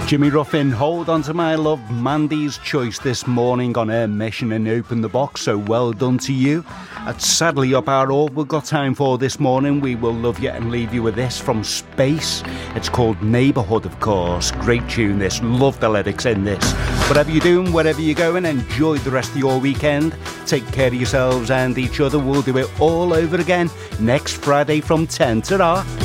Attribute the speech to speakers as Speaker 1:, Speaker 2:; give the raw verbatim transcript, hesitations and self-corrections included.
Speaker 1: Jimmy Ruffin, Hold On To My Love, Mandy's choice this morning on her mission and Open the Box, so well done to you. That's sadly up our all we've got time for this morning. We will love you and leave you with this from Space. It's called Neighbourhood, of course. Great tune this, love the lyrics in this. Whatever you're doing, wherever you're going, enjoy the rest of your weekend. Take care of yourselves and each other. We'll do it all over again next Friday from ten. Ta-ra!